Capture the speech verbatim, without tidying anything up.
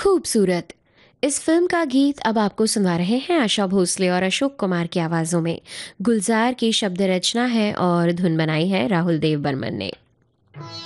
खूबसूरत। इस फिल्म का गीत अब आपको सुना रहे हैं आशा भोसले और अशोक कुमार की आवाज़ों में। गुलजार की शब्द रचना है और धुन बनाई है राहुल देव बर्मन ने।